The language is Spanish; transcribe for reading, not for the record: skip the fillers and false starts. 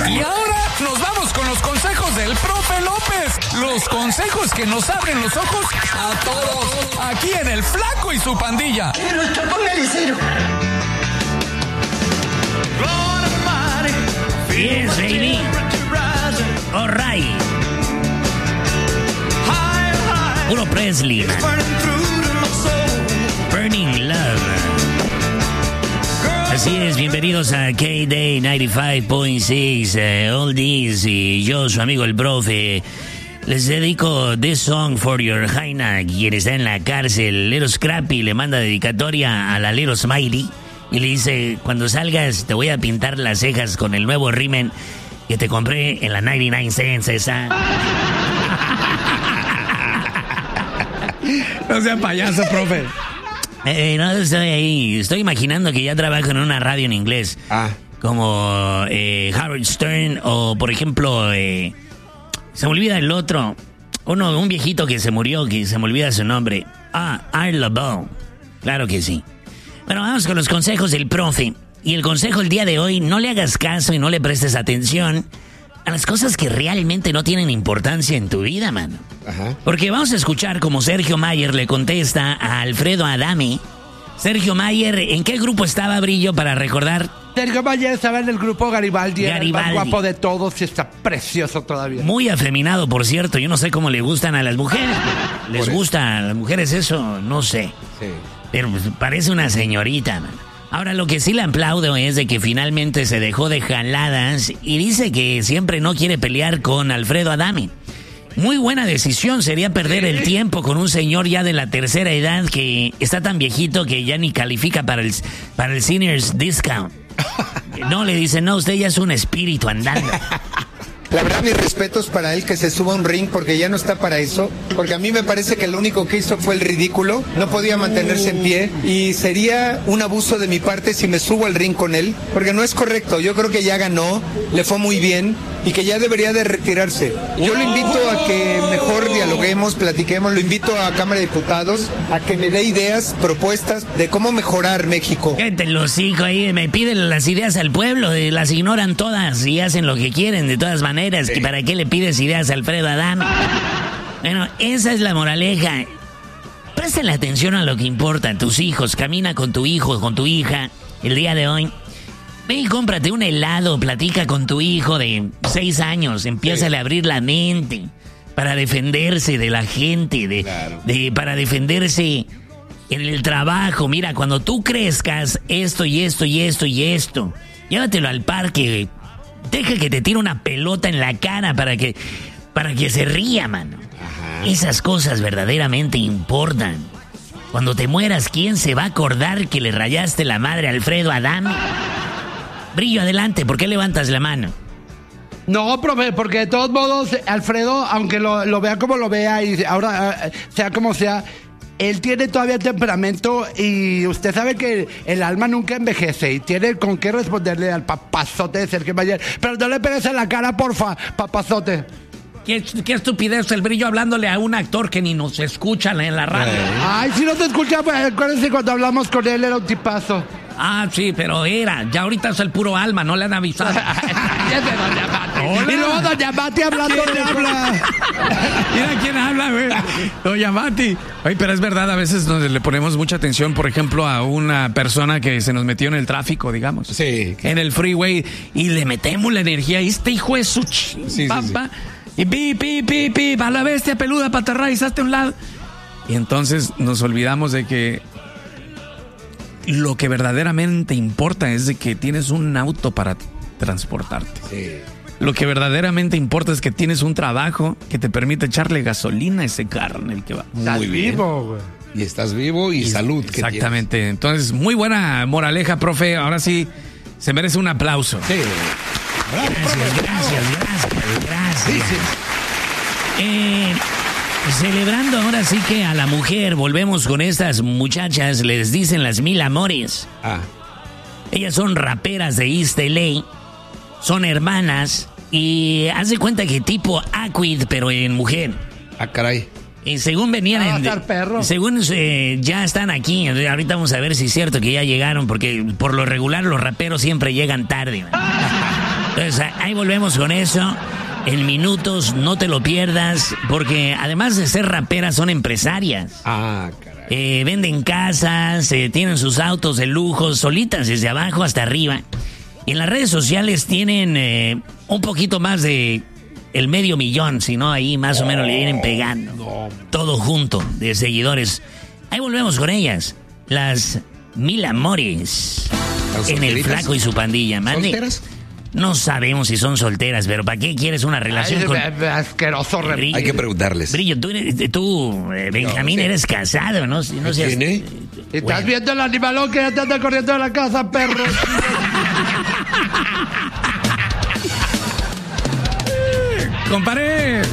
Y ahora nos vamos con los consejos del profe López. Los consejos que nos abren los ojos a todos. Aquí en El Flaco y su pandilla. Pero esto, póngale cero. Yes, baby. All right. Puro Presley. Burning Love. Así es, bienvenidos a K-Day 95.6 Oldies, y yo, su amigo el profe, les dedico This Song for Your Jaina, quien está en la cárcel. Little Scrappy le manda dedicatoria a la Little Smiley y le dice: cuando salgas te voy a pintar las cejas con el nuevo rímel que te compré en la 99 cents esa. No sea payaso, profe. No estoy ahí. Estoy imaginando que ya trabajo en una radio en inglés. Como Howard Stern o, por ejemplo, se me olvida el otro. Un viejito que se murió, que se me olvida su nombre. Art LeBeau. Claro que sí. Bueno, vamos con los consejos del profe. Y el consejo el día de hoy: no le hagas caso y no le prestes atención a las cosas que realmente no tienen importancia en tu vida, mano. Ajá. Porque vamos a escuchar cómo Sergio Mayer le contesta a Alfredo Adame. Sergio Mayer, ¿en qué grupo estaba, Brillo, para recordar? Sergio Mayer estaba en el grupo Garibaldi. Era el más guapo de todos y está precioso todavía. Muy afeminado, por cierto. Yo no sé cómo le gustan a las mujeres. ¿Les gusta a las mujeres eso? No sé. Sí. Pero pues, parece una señorita, man. Ahora, lo que sí le aplaudo es de que finalmente se dejó de jaladas y dice que siempre no quiere pelear con Alfredo Adame. Muy buena decisión sería perder el tiempo con un señor ya de la tercera edad que está tan viejito que ya ni califica para el seniors discount. No, le dicen: no, usted ya es un espíritu andando. La verdad, mis respetos para él, que se suba a un ring, porque ya no está para eso. Porque a mí me parece que lo único que hizo fue el ridículo. No podía mantenerse en pie. Y sería un abuso de mi parte si me subo al ring con él. Porque no es correcto. Yo creo que ya ganó, le fue muy bien y que ya debería de retirarse. Yo lo invito a que mejor dialoguemos, platiquemos. Lo invito a Cámara de Diputados a que me dé ideas, propuestas de cómo mejorar México. Cállate los hijos ahí, me piden las ideas al pueblo, las ignoran todas y hacen lo que quieren de todas maneras. Sí. ¿Para qué le pides ideas a Alfredo Adame? Bueno, esa es la moraleja. Préstale atención a lo que importa. Tus hijos, camina con tu hijo, con tu hija el día de hoy. Ve y cómprate un helado, platica con tu hijo de 6 años, empiézale a abrir la mente para defenderse de la gente, para defenderse en el trabajo. Mira, cuando tú crezcas, esto y esto y esto y esto, llévatelo al parque. Deja que te tire una pelota en la cara para que se ría, mano. Ajá. Esas cosas verdaderamente importan. Cuando te mueras, ¿quién se va a acordar que le rayaste la madre a Alfredo Adame? Brillo, adelante, ¿por qué levantas la mano? No, profe, porque de todos modos, Alfredo, aunque lo vea como lo vea y ahora sea como sea, él tiene todavía temperamento y usted sabe que el alma nunca envejece y tiene con qué responderle al papazote de Sergio Mayer. Pero no le pegues en la cara, porfa, papazote. Qué estupidez el Brillo hablándole a un actor que ni nos escucha en la radio. Ay, si no te escucha, pues acuérdense cuando hablamos con él era un tipazo. Sí, pero ya ahorita es el puro alma, no le han avisado. Y luego Doña Mati hablando le habla. Mira quién habla, güey. Doña Mati. Oye, pero es verdad, a veces le ponemos mucha atención, por ejemplo, a una persona que se nos metió en el tráfico, digamos. Sí. En el freeway, y le metemos la energía. Y este hijo es su papá. Sí. Y pi, a la bestia peluda, patarraizaste a un lado. Y entonces nos olvidamos de que lo que verdaderamente importa es de que tienes un auto para transportarte. Sí. Lo que verdaderamente importa es que tienes un trabajo que te permite echarle gasolina a ese carro en el que va. Muy bien. Vivo, güey. Y estás vivo y salud. Exactamente. Que entonces, muy buena moraleja, profe. Ahora sí, se merece un aplauso. Sí. Bravo, gracias. Sí. Celebrando ahora sí que a la mujer, volvemos con estas muchachas, les dicen las mil amores. Ellas son raperas de East LA, son hermanas y haz de cuenta que tipo Aquid, pero en mujer. Caray. Y según venían según ya están aquí, ahorita vamos a ver si es cierto que ya llegaron, porque por lo regular los raperos siempre llegan tarde. Entonces, ahí volvemos con eso. En minutos, no te lo pierdas, porque además de ser raperas, son empresarias. Ah, caray. Venden casas, tienen sus autos de lujo, solitas desde abajo hasta arriba. Y en las redes sociales tienen un poquito más de el 500,000, si no, ahí más o menos le vienen pegando. Todo junto de seguidores. Ahí volvemos con ellas. Las Mil Amores. En el Flaco y su pandilla. ¿Mande? ¿Solteras? No sabemos si son solteras, pero ¿para qué quieres una relación con... Asqueroso. Hay que preguntarles. Brillo, tú Benjamín, eres casado, ¿no? No seas... ¿Tiene? ¿Estás viendo el animalón que ya te anda corriendo de la casa, perro? Comparé.